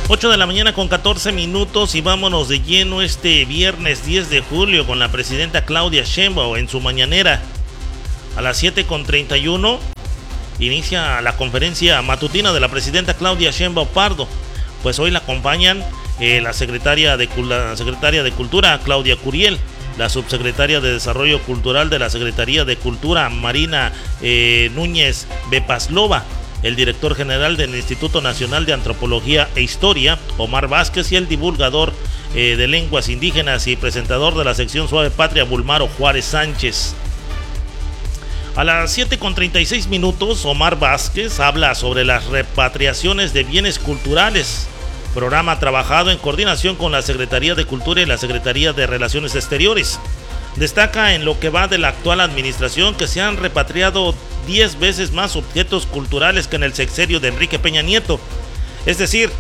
8 de la mañana con 14 minutos y vámonos de lleno este viernes 10 de julio con la presidenta Claudia Sheinbaum en su mañanera. A las 7:31 inicia la conferencia matutina de la presidenta Claudia Sheinbaum Pardo. Pues hoy la acompañan la secretaria de Cultura Claudia Curiel, la subsecretaria de Desarrollo Cultural de la Secretaría de Cultura Marina Núñez Bepaslova, el director general del Instituto Nacional de Antropología e Historia, Omar Vázquez, y el divulgador de lenguas indígenas y presentador de la sección Suave Patria, Bulmaro Juárez Sánchez. A las 7:36 minutos, Omar Vázquez habla sobre las repatriaciones de bienes culturales, programa trabajado en coordinación con la Secretaría de Cultura y la Secretaría de Relaciones Exteriores. Destaca en lo que va de la actual administración que se han repatriado 10 veces más objetos culturales que en el sexenio de Enrique Peña Nieto, es decir,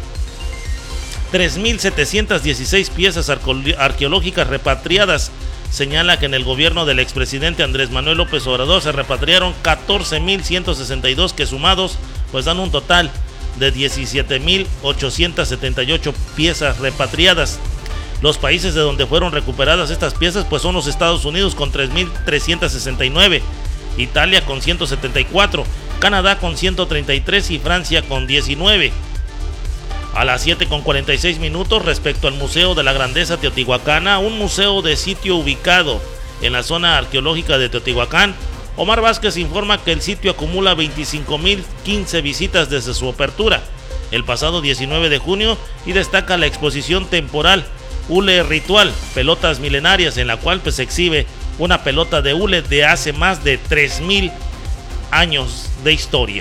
3.716 piezas arqueológicas repatriadas. Señala que en el gobierno del expresidente Andrés Manuel López Obrador se repatriaron 14.162, que sumados pues dan un total de 17.878 piezas repatriadas. Los países de donde fueron recuperadas estas piezas pues son los Estados Unidos con 3.369, Italia con 174, Canadá con 133 y Francia con 19. A las 7:46 minutos, respecto al Museo de la Grandeza Teotihuacana, un museo de sitio ubicado en la zona arqueológica de Teotihuacán, Omar Vázquez informa que el sitio acumula 25.015 visitas desde su apertura el pasado 19 de junio y destaca la exposición temporal Hule Ritual, pelotas milenarias, en la cual se exhibe una pelota de hule de hace más de 3.000 años de historia.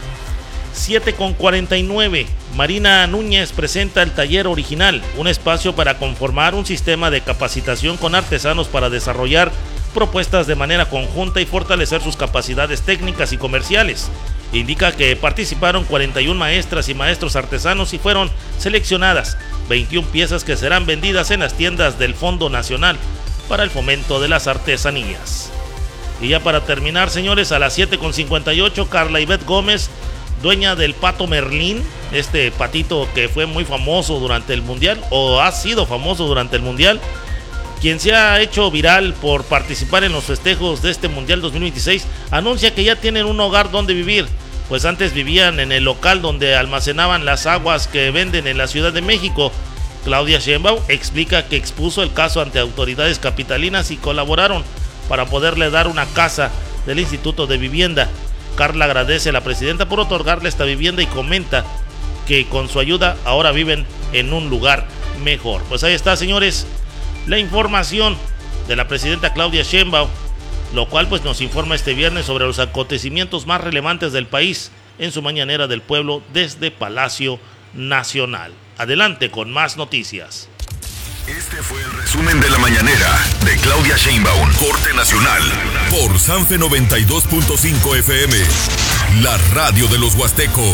7:49, Marina Núñez presenta el taller original, un espacio para conformar un sistema de capacitación con artesanos para desarrollar propuestas de manera conjunta y fortalecer sus capacidades técnicas y comerciales. Indica que participaron 41 maestras y maestros artesanos y fueron seleccionadas 21 piezas que serán vendidas en las tiendas del Fondo Nacional para el Fomento de las Artesanías. Y ya para terminar, señores, a las 7:58, Carla Ivette Gómez, dueña del Pato Merlín, este patito que fue muy famoso durante el Mundial, o ha sido famoso durante el Mundial, quien se ha hecho viral por participar en los festejos de este Mundial 2026, anuncia que ya tienen un hogar donde vivir, pues antes vivían en el local donde almacenaban las aguas que venden en la Ciudad de México. Claudia Sheinbaum explica que expuso el caso ante autoridades capitalinas y colaboraron para poderle dar una casa del Instituto de Vivienda. Carla agradece a la presidenta por otorgarle esta vivienda y comenta que con su ayuda ahora viven en un lugar mejor. Pues ahí está, señores, la información de la presidenta Claudia Sheinbaum, lo cual pues nos informa este viernes sobre los acontecimientos más relevantes del país en su mañanera del pueblo desde Palacio Nacional. Adelante con más noticias. Este fue el resumen de la mañanera de Claudia Sheinbaum, corte nacional, por Sanfe 92.5 FM, la radio de los Huastecos.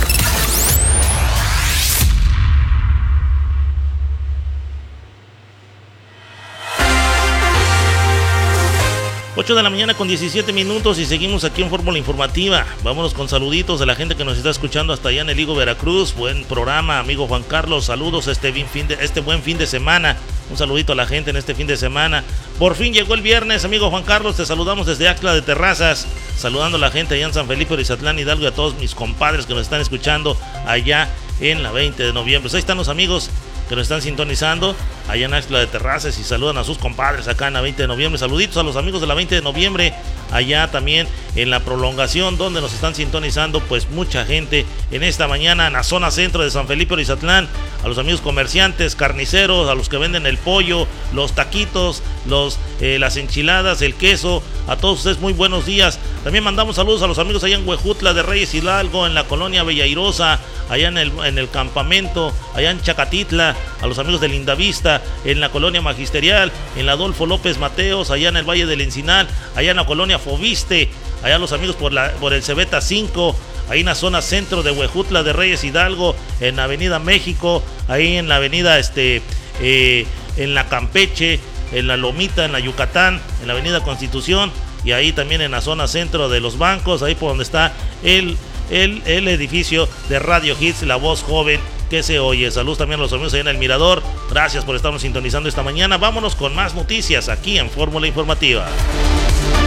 8 de la mañana con 17 minutos y seguimos aquí en Fórmula Informativa. Vámonos con saluditos de la gente que nos está escuchando hasta allá en el Higo, Veracruz. Buen programa, amigo Juan Carlos. Saludos este buen fin de semana. Un saludito a la gente en este fin de semana. Por fin llegó el viernes, amigo Juan Carlos. Te saludamos desde Axtla de Terrazas. Saludando a la gente allá en San Felipe, Orizatlán, Hidalgo, y a todos mis compadres que nos están escuchando allá en la 20 de noviembre. Pues ahí están los amigos que nos están sintonizando allá en Axtla de Terrazas y saludan a sus compadres acá en la 20 de noviembre. Saluditos a los amigos de la 20 de noviembre, allá también en la prolongación donde nos están sintonizando pues mucha gente en esta mañana en la zona centro de San Felipe, Orizatlán. A los amigos comerciantes, carniceros, a los que venden el pollo, los taquitos, las enchiladas, el queso, a todos ustedes muy buenos días. También mandamos saludos a los amigos allá en Huejutla de Reyes Hidalgo, en la colonia Bellairosa, allá en el campamento, allá en Chacatitla, a los amigos de Lindavista, en la colonia Magisterial, en la Adolfo López Mateos, allá en el Valle del Encinal, allá en la colonia Foviste, allá los amigos por el Cebeta 5, ahí en la zona centro de Huejutla de Reyes Hidalgo, en la avenida México, ahí en la avenida en la Campeche, en la Lomita, en la Yucatán, en la avenida Constitución, y ahí también en la zona centro de los bancos, ahí por donde está el edificio de Radio Hits, La Voz Joven, que se oye. Saludos también a los amigos ahí en el Mirador. Gracias por estarnos sintonizando esta mañana. Vámonos con más noticias aquí en Fórmula Informativa.